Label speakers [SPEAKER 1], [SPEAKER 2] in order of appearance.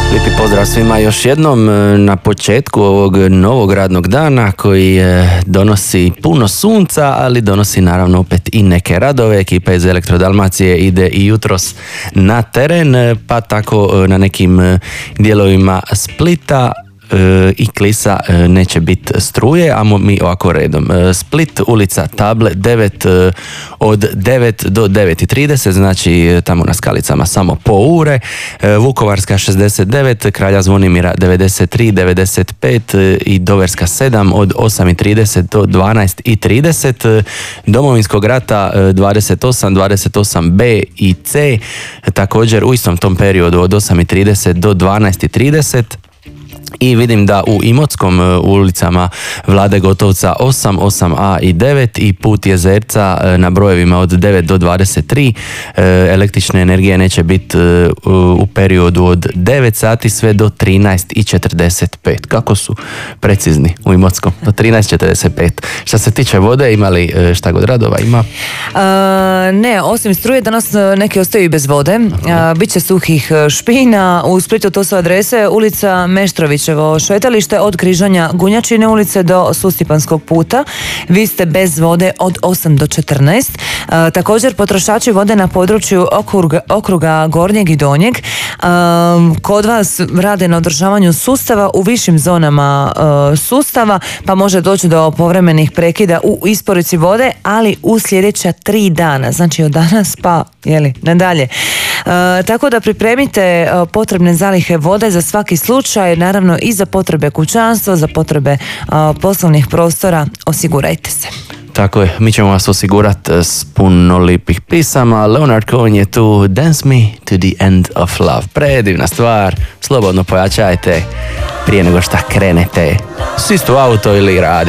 [SPEAKER 1] Lijepi pozdrav svima još jednom na početku ovog novog radnog dana koji donosi puno sunca, ali donosi naravno opet i neke radove. Ekipa iz Elektro Dalmacije ide i jutros na teren, pa tako na nekim dijelovima Splita i Klisa neće biti struje, a mi ovako redom. Split, ulica Table 9 od 9 do 9:30, znači tamo na Skalicama samo po ure. Vukovarska 69, Kralja Zvonimira 93, 95 i Doverska 7 od 8:30 do 12:30. Domovinskog rata 28, 28B i C, također u istom tom periodu od 8:30 do 12:30. I vidim da u Imotskom ulicama Vlade Gotovca 8, 8A i 9 i Put Jezerca na brojevima od 9 do 23. Električne energije neće biti u periodu od 9 sati sve do 13:45. Kako su precizni u Imotskom? Do 13:45. Što se tiče vode, ima li šta god radova? Ima?
[SPEAKER 2] Ne, osim struje danas neki ostaju i bez vode. Biće suhih špina. U Splitu to su adrese ulica Meštrovićevo šetalište od križanja Gunjačine ulice do Sustipanskog puta. Vi ste bez vode od 8 do 14. Također potrošači vode na području okruga Gornjeg i Donjeg kod vas rade na održavanju sustava u višim zonama sustava, pa može doći do povremenih prekida u isporuci vode, ali u sljedeća 3 dana, znači od danas pa nadalje. Tako da pripremite potrebne zalihe vode za svaki slučaj, naravno i za potrebe kućanstva, za potrebe poslovnih prostora, osigurajte se.
[SPEAKER 1] Tako je, mi ćemo vas osigurati s puno lipih pisama. Leonard Cohen je tu, Dance Me to the End of Love. Predivna stvar, slobodno pojačajte prije nego šta krenete. Sistu u auto ili radite.